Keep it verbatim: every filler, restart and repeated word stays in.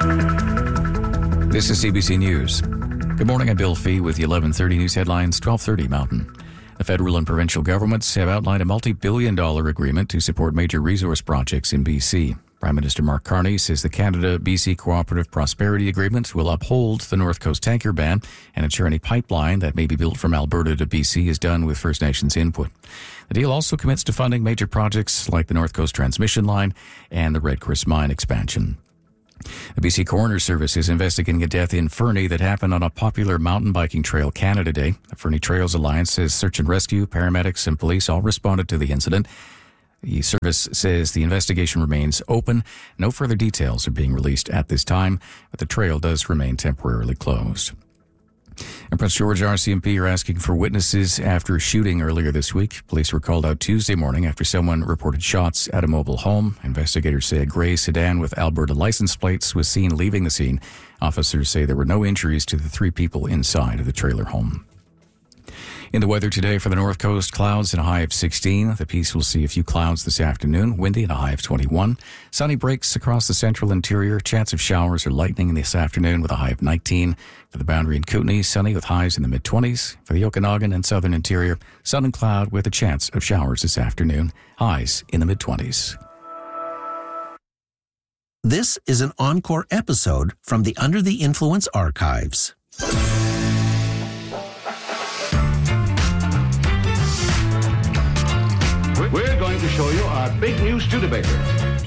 This is C B C News. Good morning, I'm Bill Fee with the eleven thirty News headlines, twelve thirty Mountain. The federal and provincial governments have outlined a multi-billion dollar agreement to support major resource projects in B C. Prime Minister Mark Carney says the Canada-B C Cooperative Prosperity Agreement will uphold the North Coast tanker ban and ensure any pipeline that may be built from Alberta to B C is done with First Nations input. The deal also commits to funding major projects like the North Coast Transmission Line and the Red Chris Mine expansion. The B C Coroner Service is investigating a death in Fernie that happened on a popular mountain biking trail Canada Day. The Fernie Trails Alliance says search and rescue, paramedics and police all responded to the incident. The service says the investigation remains open. No further details are being released at this time, but the trail does remain temporarily closed. And Prince George R C M P are asking for witnesses after a shooting earlier this week. Police were called out Tuesday morning after someone reported shots at a mobile home. Investigators say a grey sedan with Alberta license plates was seen leaving the scene. Officers say there were no injuries to the three people inside of the trailer home. In the weather today for the North Coast, clouds and a high of sixteen. The Peace will see a few clouds this afternoon, windy and a high of twenty-one. Sunny breaks across the central interior. Chance of showers or lightning this afternoon with a high of nineteen. For the Boundary and Kootenay, sunny with highs in the mid-twenties. For the Okanagan and southern interior, sun and cloud with a chance of showers this afternoon. Highs in the mid-twenties. This is an encore episode from the Under the Influence archives. We're going to show you our big new Studebaker.